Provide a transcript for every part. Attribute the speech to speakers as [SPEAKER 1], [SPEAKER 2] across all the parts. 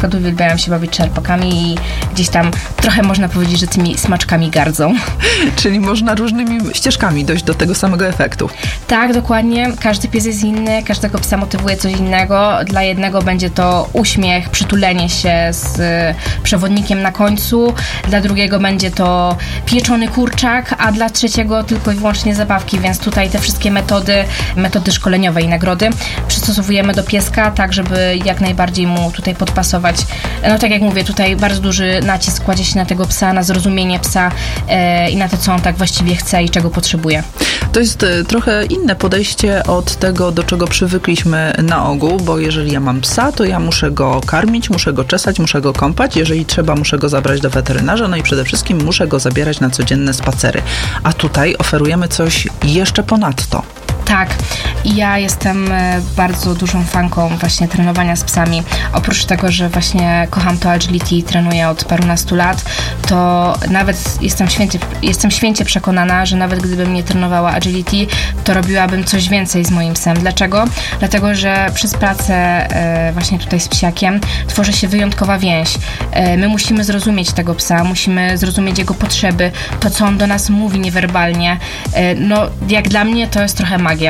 [SPEAKER 1] przykład uwielbiają się bawić czerpakami i gdzieś tam trochę można powiedzieć, że tymi smaczkami gardzą.
[SPEAKER 2] Czyli można różnymi ścieżkami dojść do tego samego efektu.
[SPEAKER 1] Tak, dokładnie. Każdy pies jest inny, każdego psa motywuje coś innego. Dla jednego będzie to uśmiech, przytulenie się z przewodnikiem na końcu, dla drugiego będzie to pieczony kurczak, a dla trzeciego tylko i wyłącznie zabawki, więc tutaj te wszystkie metody szkoleniowe i nagrody przystosowujemy do pieska, tak żeby jak najbardziej mu tutaj podpasować. No tak jak mówię, tutaj bardzo duży nacisk kładzie się na tego psa, na zrozumienie psa i na to, co on tak właściwie chce i czego potrzebuje.
[SPEAKER 2] To jest trochę inne podejście od tego, do czego przywykliśmy na ogół, bo jeżeli ja mam psa, to ja muszę go karmić, muszę go czesać, muszę go kąpać, jeżeli trzeba, muszę go zabrać do weterynarza, no i przede wszystkim muszę go zabierać na codzienne spacery. A tutaj oferujemy coś jeszcze ponadto.
[SPEAKER 1] Tak, ja jestem bardzo dużą fanką właśnie trenowania z psami. Oprócz tego, że właśnie kocham to agility, trenuję od parunastu lat, to nawet jestem święcie przekonana, że nawet gdybym nie trenowała agility, to robiłabym coś więcej z moim psem. Dlaczego? Dlatego, że przez pracę właśnie tutaj z psiakiem tworzy się wyjątkowa więź. My musimy zrozumieć tego psa, musimy zrozumieć jego potrzeby, to co on do nas mówi niewerbalnie. No, jak dla mnie to jest trochę magia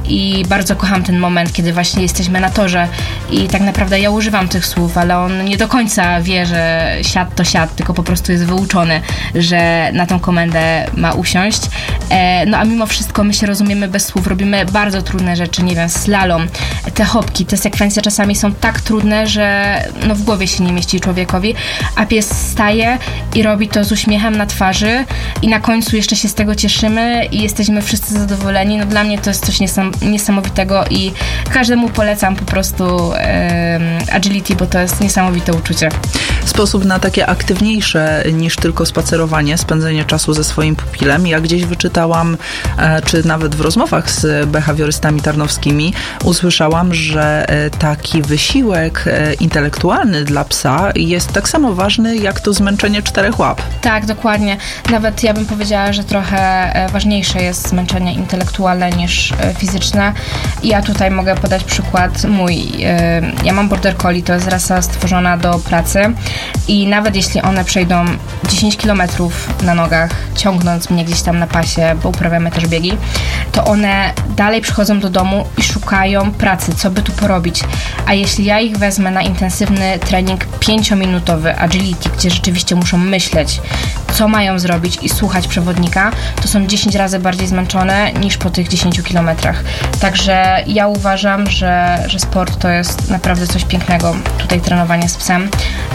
[SPEAKER 1] i bardzo kocham ten moment, kiedy właśnie jesteśmy na torze i tak naprawdę ja używam tych słów, ale on nie do końca wie, że siad to siad, tylko po prostu jest wyuczony, że na tą komendę ma usiąść. No a mimo wszystko my się rozumiemy bez słów, robimy bardzo trudne rzeczy, nie wiem, slalom, te hopki, te sekwencje czasami są tak trudne, że no w głowie się nie mieści człowiekowi, a pies staje i robi to z uśmiechem na twarzy i na końcu jeszcze się z tego cieszymy i jesteśmy wszyscy zadowoleni. No dla mnie to jest coś niesamowitego i każdemu polecam po prostu agility, bo to jest niesamowite uczucie.
[SPEAKER 2] Sposób na takie aktywniejsze niż tylko spacerowanie, spędzenie czasu ze swoim pupilem. Ja gdzieś wyczytałam, czy nawet w rozmowach z behawiorystami tarnowskimi usłyszałam, że taki wysiłek intelektualny dla psa jest tak samo ważny jak to zmęczenie 4 łap. Tak,
[SPEAKER 1] dokładnie. Nawet ja bym powiedziała, że trochę ważniejsze jest zmęczenie intelektualne niż fizyczne. Ja tutaj mogę podać przykład mój. Ja mam border collie, to jest rasa stworzona do pracy i nawet jeśli one przejdą 10 km na nogach, ciągnąc mnie gdzieś tam na pasie, bo uprawiamy też biegi, to one dalej przychodzą do domu i szukają pracy, co by tu porobić. A jeśli ja ich wezmę na intensywny trening 5-minutowy agility, gdzie rzeczywiście muszą myśleć, co mają zrobić i słuchać przewodnika, to są 10 razy bardziej zmęczone niż po tych 10 kilometrach. Także ja uważam, że sport to jest naprawdę coś pięknego, tutaj trenowanie z psem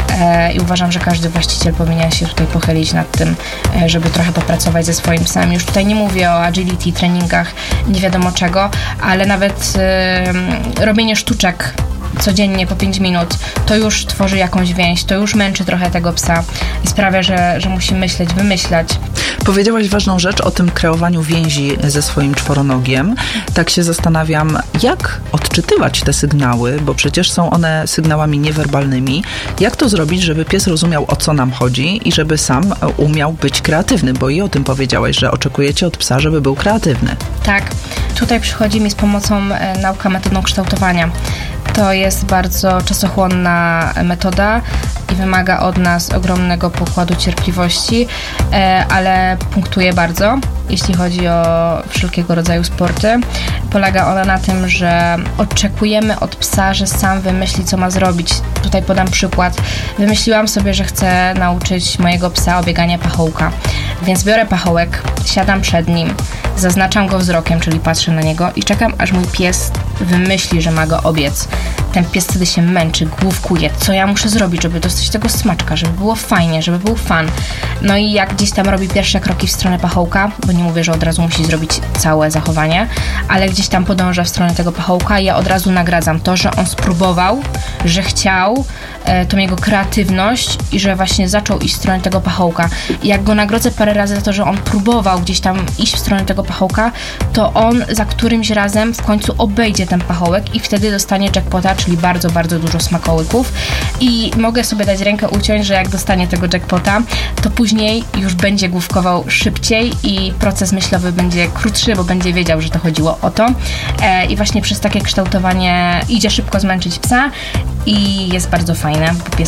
[SPEAKER 1] i uważam, że każdy właściciel powinien się tutaj pochylić nad tym, żeby trochę popracować ze swoim psem. Już tutaj nie mówię o agility, treningach, nie wiadomo czego, ale nawet robienie sztuczek codziennie po 5 minut, to już tworzy jakąś więź, to już męczy trochę tego psa i sprawia, że musi myśleć, wymyślać.
[SPEAKER 2] Powiedziałaś ważną rzecz o tym kreowaniu więzi ze swoim czworonogiem. Tak się zastanawiam, jak odczytywać te sygnały, bo przecież są one sygnałami niewerbalnymi. Jak to zrobić, żeby pies rozumiał, o co nam chodzi i żeby sam umiał być kreatywny, bo i o tym powiedziałaś, że oczekujecie od psa, żeby był kreatywny.
[SPEAKER 1] Tak, tutaj przychodzi mi z pomocą nauka metodą kształtowania. To jest bardzo czasochłonna metoda i wymaga od nas ogromnego pokładu cierpliwości, ale punktuje bardzo, jeśli chodzi o wszelkiego rodzaju sporty. Polega ona na tym, że oczekujemy od psa, że sam wymyśli, co ma zrobić. Tutaj podam przykład. Wymyśliłam sobie, że chcę nauczyć mojego psa obiegania pachołka, więc biorę pachołek, siadam przed nim, zaznaczam go wzrokiem, czyli patrzę na niego i czekam, aż mój pies wymyśli, że ma go obiec. Ten pies wtedy się męczy, główkuje, co ja muszę zrobić, żeby dostać tego smaczka, żeby było fajnie, żeby był fan. No i jak gdzieś tam robi pierwsze kroki w stronę pachołka, bo nie mówię, że od razu musi zrobić całe zachowanie, ale gdzieś tam podąża w stronę tego pachołka i ja od razu nagradzam to, że on spróbował, że chciał, tą jego kreatywność i że właśnie zaczął iść w stronę tego pachołka. I jak go nagrodzę parę razy za to, że on próbował gdzieś tam iść w stronę tego pachołka, to on za którymś razem w końcu obejdzie ten pachołek i wtedy dostanie jackpota, czyli bardzo, bardzo dużo smakołyków. I mogę sobie dać rękę uciąć, że jak dostanie tego jackpota, to później już będzie główkował szybciej i proces myślowy będzie krótszy, bo będzie wiedział, że to chodziło o to. I właśnie przez takie kształtowanie idzie szybko zmęczyć psa i jest bardzo fajne, bo pies